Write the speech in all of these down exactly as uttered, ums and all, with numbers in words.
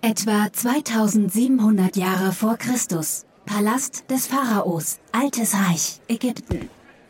Etwa zweitausendsiebenhundert Jahre vor Christus. Palast des Pharaos, Altes Reich, Ägypten.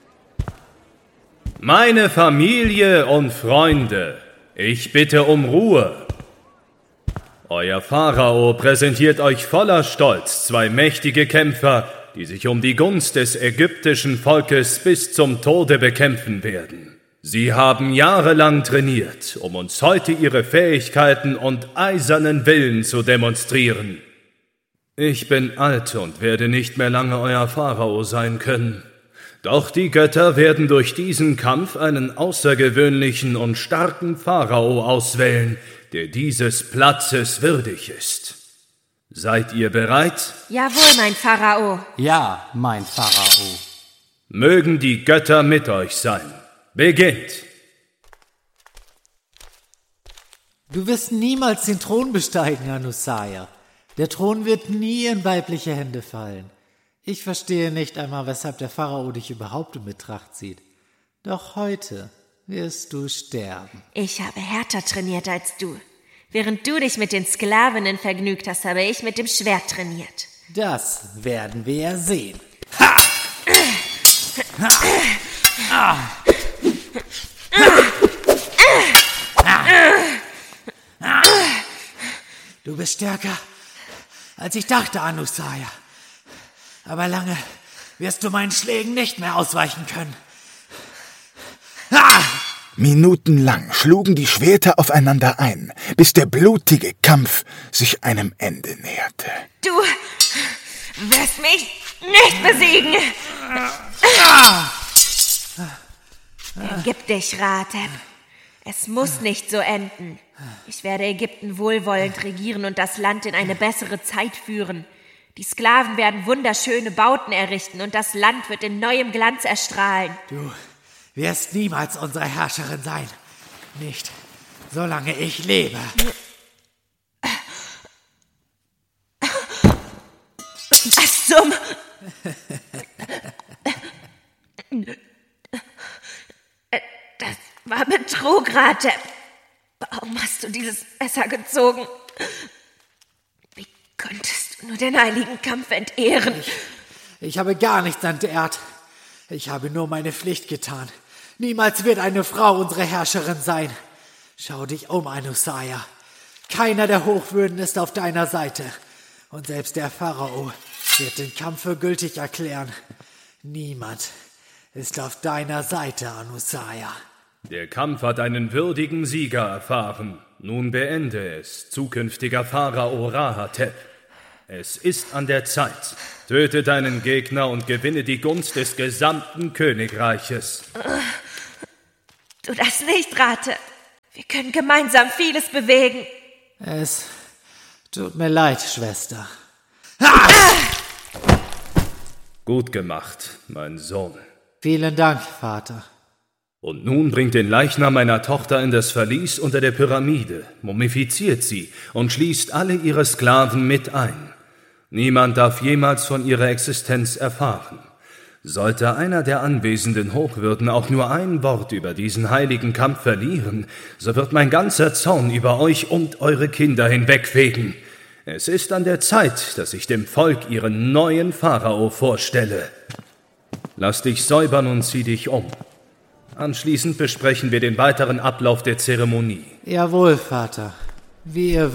Meine Familie und Freunde, ich bitte um Ruhe. Euer Pharao präsentiert euch voller Stolz zwei mächtige Kämpfer, die sich um die Gunst des ägyptischen Volkes bis zum Tode bekämpfen werden. Sie haben jahrelang trainiert, um uns heute ihre Fähigkeiten und eisernen Willen zu demonstrieren. Ich bin alt und werde nicht mehr lange euer Pharao sein können. Doch die Götter werden durch diesen Kampf einen außergewöhnlichen und starken Pharao auswählen, der dieses Platzes würdig ist. Seid ihr bereit? Jawohl, mein Pharao. Ja, mein Pharao. Mögen die Götter mit euch sein. Beginnt! Du wirst niemals den Thron besteigen, Anusaya. Der Thron wird nie in weibliche Hände fallen. Ich verstehe nicht einmal, weshalb der Pharao dich überhaupt in Betracht zieht. Doch heute wirst du sterben. Ich habe härter trainiert als du. Während du dich mit den Sklavinnen vergnügt hast, habe ich mit dem Schwert trainiert. Das werden wir ja sehen. Ha! Ha! Ah! Du bist stärker, als ich dachte, Anusaya. Aber lange wirst du meinen Schlägen nicht mehr ausweichen können. Ah! Minutenlang schlugen die Schwerter aufeinander ein, bis der blutige Kampf sich einem Ende näherte. Du wirst mich nicht besiegen. Ergib dich, Rateb. Es muss nicht so enden. Ich werde Ägypten wohlwollend regieren und das Land in eine bessere Zeit führen. Die Sklaven werden wunderschöne Bauten errichten und das Land wird in neuem Glanz erstrahlen. Du wirst niemals unsere Herrscherin sein. Nicht, solange ich lebe. Was zum... Das war Betrug, Rateb. Warum hast du dieses Messer gezogen? Wie konntest du nur den heiligen Kampf entehren? Ich, ich habe gar nichts entehrt. Ich habe nur meine Pflicht getan. Niemals wird eine Frau unsere Herrscherin sein. Schau dich um, Anusaya. Keiner der Hochwürden ist auf deiner Seite. Und selbst der Pharao wird den Kampf für gültig erklären. Niemand ist auf deiner Seite, Anusaya. Der Kampf hat einen würdigen Sieger erfahren. Nun beende es, zukünftiger Pharao Rahateb. Es ist an der Zeit. Töte deinen Gegner und gewinne die Gunst des gesamten Königreiches. Tu das nicht, Rateb. Wir können gemeinsam vieles bewegen. Es tut mir leid, Schwester. Ah! Gut gemacht, mein Sohn. Vielen Dank, Vater. Und nun bringt den Leichnam meiner Tochter in das Verlies unter der Pyramide, mumifiziert sie und schließt alle ihre Sklaven mit ein. Niemand darf jemals von ihrer Existenz erfahren. Sollte einer der anwesenden Hochwürden auch nur ein Wort über diesen heiligen Kampf verlieren, so wird mein ganzer Zorn über euch und eure Kinder hinwegfegen. Es ist an der Zeit, dass ich dem Volk ihren neuen Pharao vorstelle. Lass dich säubern und zieh dich um. Anschließend besprechen wir den weiteren Ablauf der Zeremonie. Jawohl, Vater. Wie ihr